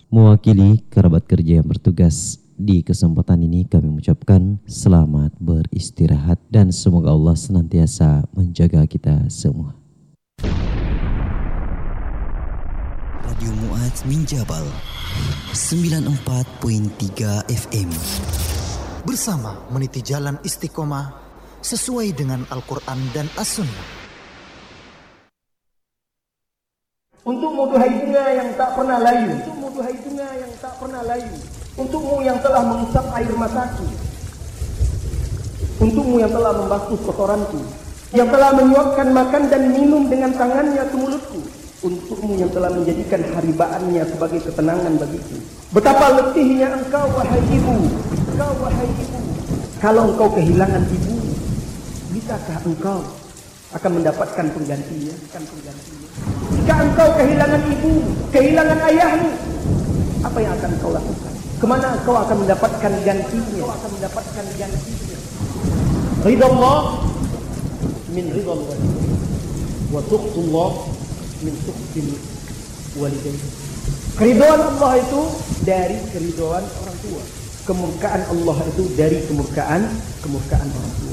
Mewakili kerabat kerja yang bertugas di kesempatan ini, kami mengucapkan selamat beristirahat dan semoga Allah senantiasa menjaga kita semua. Radio Mu'ad min Jabal 94.3 FM. Bersama meniti jalan istiqomah sesuai dengan Al-Quran dan As-Sunnah. Untukmu duhai bunga yang tak pernah layu, untukmu duhai bunga yang tak pernah layu, untukmu yang telah mengusap air mataku, untukmu yang telah membasuh kotoranku, yang telah menyuapkan makan dan minum dengan tangannya ke mulutku, untukmu yang telah menjadikan haribaannya sebagai ketenangan bagiku. Betapa letihnya engkau wahai ibu, kalau engkau kehilangan ibu, bisakah engkau akan mendapatkan penggantinya? Jika engkau kehilangan ibu, kehilangan ayahmu, apa yang akan kau lakukan? Kemana engkau akan mendapatkan gantinya? Ridha Allah min ridha walidain, wa sukhullah min sukhil walidain. Keridhaan Allah itu dari keridhaan orang tua. Kemurkaan Allah itu dari kemurkaan orang tua.